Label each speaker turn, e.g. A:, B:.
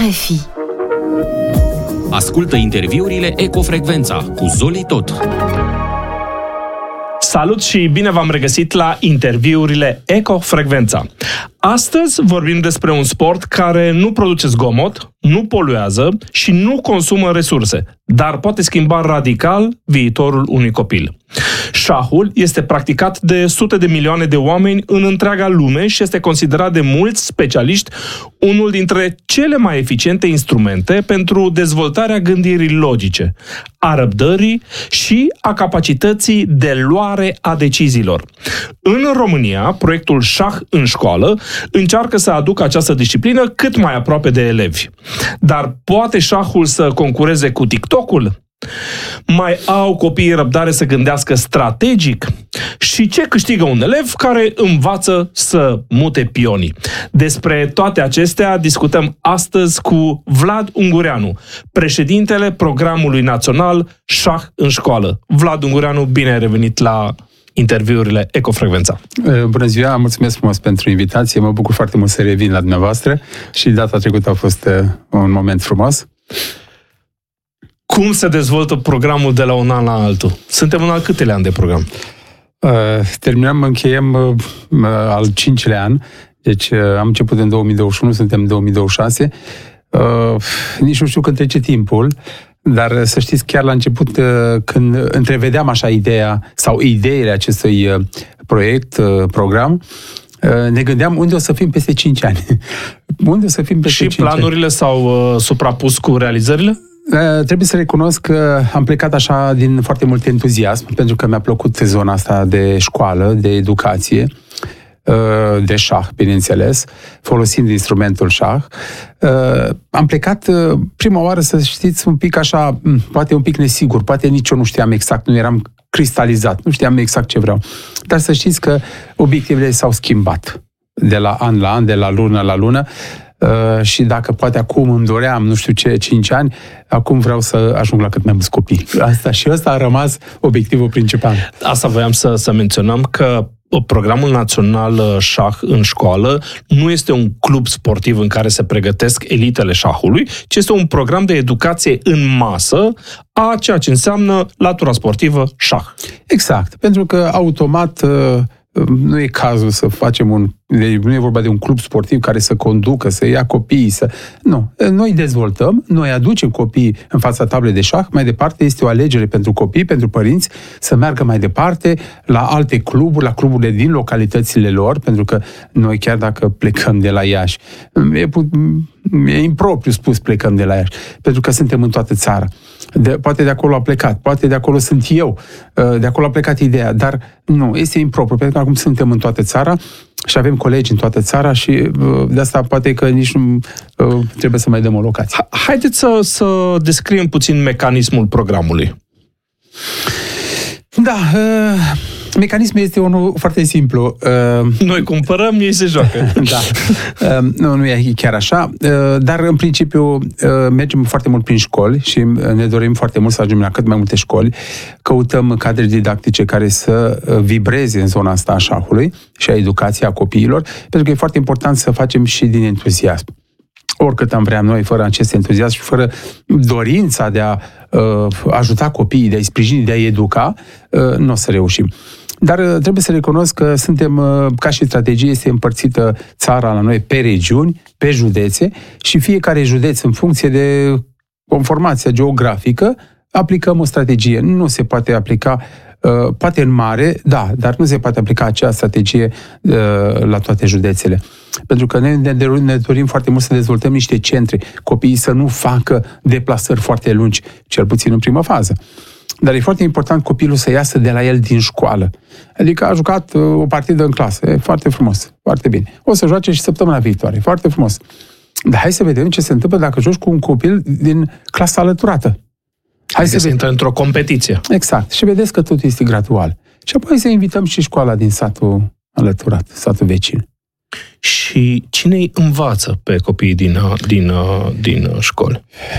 A: RFI.
B: Ascultă interviurile Ecofrecvența cu Zoli Tot.
C: Salut și bine v-am regăsit la interviurile Ecofrecvența. Astăzi vorbim despre un sport care nu produce zgomot, nu poluează și nu consumă resurse, dar poate schimba radical viitorul unui copil. Șahul este practicat de sute de milioane de oameni în întreaga lume și este considerat de mulți specialiști unul dintre cele mai eficiente instrumente pentru dezvoltarea gândirii logice, a răbdării și a capacității de luare a deciziilor. În România, proiectul Șah în școală încearcă să aducă această disciplină cât mai aproape de elevi. Dar poate șahul să concureze cu TikTok-ul? Mai au copiii răbdare să gândească strategic? Și ce câștigă un elev care învață să mute pionii? Despre toate acestea discutăm astăzi cu Vlad Ungureanu, președintele Programului Național Șah în școală. Vlad Ungureanu, bine ai revenit la interviurile Ecofrecvența.
D: Bună ziua, mulțumesc frumos pentru invitație, mă bucur foarte mult să revin la dumneavoastră și data trecută a fost un moment frumos.
C: Cum se dezvoltă programul de la un an la altul? Suntem în al câtelea an de program?
D: Încheiem al 5-lea an, deci am început în 2021, suntem în 2026. Nici nu știu când trece timpul, dar să știți, chiar la început, când întrevedeam așa ideea sau ideile acestui program, ne gândeam unde o să fim peste 5 ani. Unde o să fim peste 5 ani?
C: Și planurile s-au suprapus cu realizările?
D: Trebuie să recunosc că am plecat așa din foarte mult entuziasm, pentru că mi-a plăcut zona asta de școală, de educație, de șah, bineînțeles, folosind instrumentul șah. Am plecat prima oară, să știți, un pic așa, poate un pic nesigur, poate nici eu nu știam exact, nu eram cristalizat, nu știam exact ce vreau. Dar să știți că obiectivele s-au schimbat de la an la an, de la lună la lună. Și dacă poate acum îmi doream, nu știu ce, 5 ani, acum vreau să ajung la cât mai mulți copii. Asta a rămas obiectivul principal.
C: Asta voiam să menționăm, că Programul Național Șah în școală nu este un club sportiv în care se pregătesc elitele șahului, ci este un program de educație în masă a ceea ce înseamnă latura sportivă șah.
D: Exact, pentru că automat nu e cazul să facem nu e vorba de un club sportiv care să conducă, să ia copiii, Nu. Noi dezvoltăm, noi aducem copiii în fața tablei de șah, mai departe este o alegere pentru copii, pentru părinți, să meargă mai departe la alte cluburi, la cluburile din localitățile lor, pentru că noi chiar dacă plecăm de la Iași, e impropriu spus plecăm de la Iași, pentru că suntem în toată țara. Poate de acolo a plecat, poate de acolo sunt eu, de acolo a plecat ideea, dar nu, este impropriu, pentru că acum suntem în toată țara și avem colegi în toată țara și de asta poate că nici nu trebuie să mai dăm o locație.
C: Haideți să descriem puțin mecanismul programului.
D: Da, mecanismul este unul foarte simplu.
C: Noi cumpărăm, ei se joacă.
D: Da. Nu e chiar așa, dar în principiu mergem foarte mult prin școli și ne dorim foarte mult să ajungem la cât mai multe școli. Căutăm cadre didactice care să vibreze în zona asta a șahului și a educației a copiilor, pentru că e foarte important să facem și din entuziasm. Oricât am vrea noi, fără acest entuziasm și fără dorința de a ajuta copiii, de a-i sprijini, de a-i educa, nu o să reușim. Dar trebuie să recunosc că suntem, ca și strategie, este împărțită țara la noi pe regiuni, pe județe și fiecare județ, în funcție de conformația geografică, aplicăm o strategie. Nu se poate aplica, poate în mare, da, dar nu se poate aplica acea strategie la toate județele. Pentru că ne dorim foarte mult să dezvoltăm niște centre, copiii să nu facă deplasări foarte lungi, cel puțin în primă fază. Dar e foarte important copilul să iasă de la el din școală. Adică a jucat o partidă în clasă, e foarte frumos, foarte bine. O să joace și săptămâna viitoare, foarte frumos. Dar hai să vedem ce se întâmplă dacă joci cu un copil din clasa alăturată.
C: Hai să intră într-o competiție.
D: Exact. Și vedeți că totul este gradual. Și apoi să invităm și școala din satul alăturat, satul vecin.
C: Și cine îi învață pe copiii din școli?